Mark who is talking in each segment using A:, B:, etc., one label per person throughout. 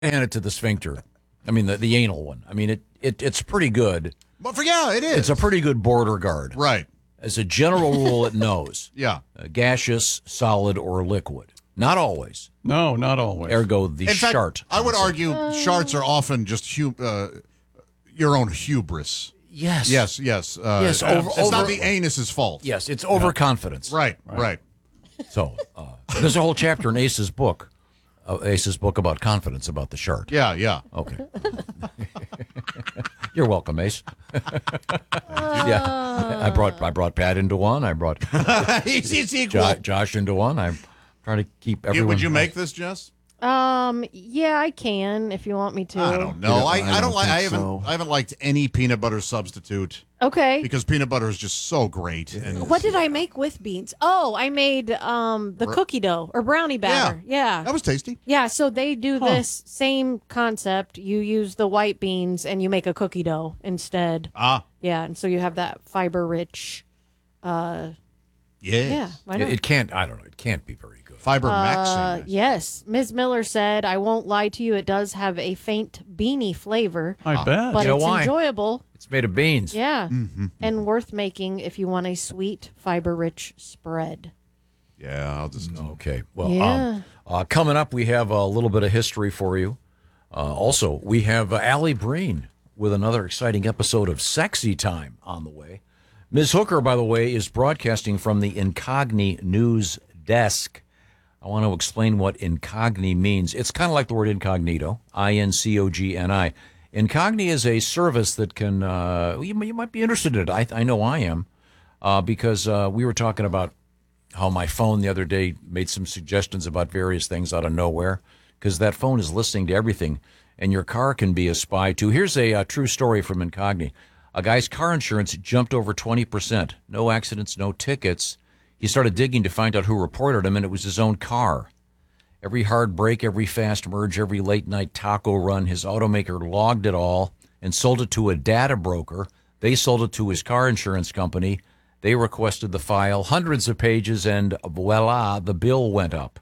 A: Hand it to the sphincter. I mean, the anal one. I mean, it's pretty good.
B: But it is.
A: It's a pretty good border guard.
B: Right.
A: As a general rule, it knows.
B: Yeah.
A: Gaseous, solid, or liquid. Not always.
C: No, not always.
A: Ergo, the
B: In fact,
A: shart.
B: I would argue sharts are often just your own hubris.
A: Yes.
B: Yes.
A: Yes,
B: It's not the anus's fault.
A: Yes, it's overconfidence.
B: Right.
A: So there's a whole chapter in Ace's book about confidence about the shart.
B: Yeah.
A: Okay. You're welcome, Ace. Yeah, I brought Pat into one. I brought
B: He's equal.
A: Josh into one. I'm trying to keep everyone.
B: Would you make this, Jess?
D: Yeah, I can if you want me to.
B: I don't know. I don't like. I
E: so.
B: haven't liked any peanut butter substitute
D: Okay.
B: because peanut butter is just so great. And
D: What did I make with beans? Oh, I made the cookie dough or brownie batter. Yeah.
B: that was tasty.
D: Yeah, so they do this same concept. You use the white beans and you make a cookie dough instead.
B: Ah,
D: Yeah, and so you have that fiber rich.
B: yes.
D: Yeah, why not?
A: It can't. I don't know. It can't be very good.
B: Fiber maxing.
D: Yes, Ms. Miller said, I won't lie to you, it does have a faint beanie flavor,
C: I bet.
D: but
A: You know
D: it's
A: why?
D: enjoyable.
A: It's made of beans.
D: Yeah, and worth making if you want a sweet, fiber-rich spread.
B: Yeah, I'll just.
A: Okay. Well,
D: Yeah.
A: coming up, we have a little bit of history for you. Also, we have Allie Breen with another exciting episode of Sexy Time on the way. Ms. Hooker, by the way, is broadcasting from the Incogni News Desk. I want to explain what incogni means. It's kind of like the word incognito, I-N-C-O-G-N-I. Incogni is a service that can, you might be interested in it. I know I am, because we were talking about how my phone the other day made some suggestions about various things out of nowhere, because that phone is listening to everything, and your car can be a spy too. Here's a true story from Incogni. A guy's car insurance jumped over 20%. No accidents, no tickets. He started digging to find out who reported him, and it was his own car. Every hard break, every fast merge, every late-night taco run, his automaker logged it all and sold it to a data broker. They sold it to his car insurance company. They requested the file, hundreds of pages, and voila, the bill went up.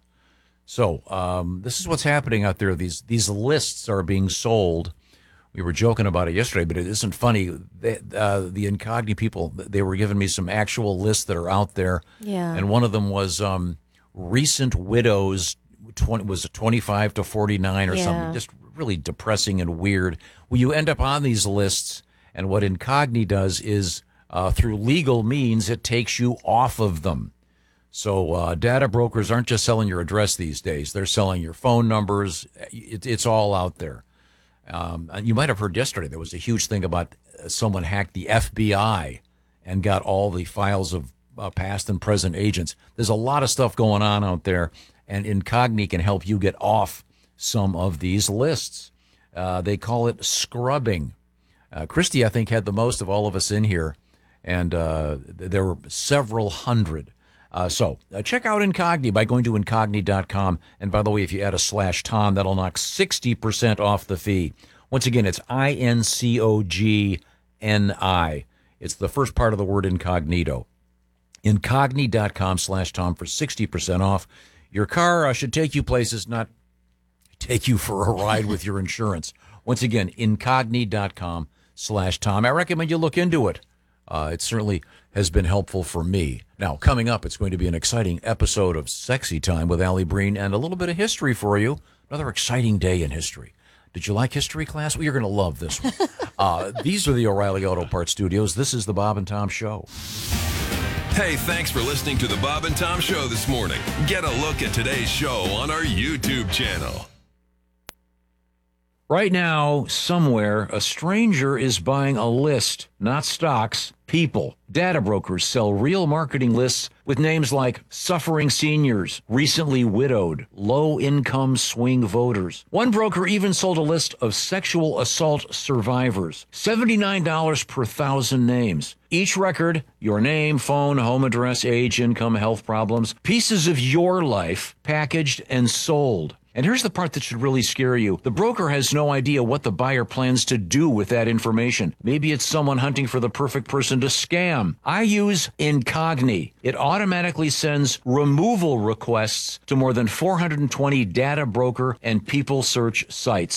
A: So this is what's happening out there. These lists are being sold. We were joking about it yesterday, but it isn't funny. The Incogni people, they were giving me some actual lists that are out there.
D: Yeah.
A: And one of them was recent widows, 25 to 49 or something. Just really depressing and weird. Well, you end up on these lists, and what Incogni does is, through legal means, it takes you off of them. So data brokers aren't just selling your address these days. They're selling your phone numbers. It's all out there. You might have heard yesterday there was a huge thing about someone hacked the FBI and got all the files of past and present agents. There's a lot of stuff going on out there, and Incogni can help you get off some of these lists. They call it scrubbing. Christy, I think, had the most of all of us in here, and there were several hundred. So check out Incogni by going to Incogni.com. And by the way, if you add a /Tom, that'll knock 60% off the fee. Once again, it's INCOGNI. It's the first part of the word incognito. Incogni.com /Tom for 60% off. Your car should take you places, not take you for a ride with your insurance. Once again, Incogni.com /Tom. I recommend you look into it. It certainly has been helpful for me. Now, coming up, it's going to be an exciting episode of Sexy Time with Allie Breen and a little bit of history for you. Another exciting day in history. Did you like history class? Well, you're going to love this one. These are the O'Reilly Auto Parts Studios. This is the Bob and Tom Show.
F: Hey, thanks for listening to the Bob and Tom Show this morning. Get a look at today's show on our YouTube channel.
A: Right now, somewhere, a stranger is buying a list, not stocks, people. Data brokers sell real marketing lists with names like suffering seniors, recently widowed, low-income swing voters. One broker even sold a list of sexual assault survivors. $79 per 1,000 names. Each record, your name, phone, home address, age, income, health problems, pieces of your life packaged and sold. And here's the part that should really scare you. The broker has no idea what the buyer plans to do with that information. Maybe it's someone hunting for the perfect person to scam. I use Incogni. It automatically sends removal requests to more than 420 data broker and people search sites.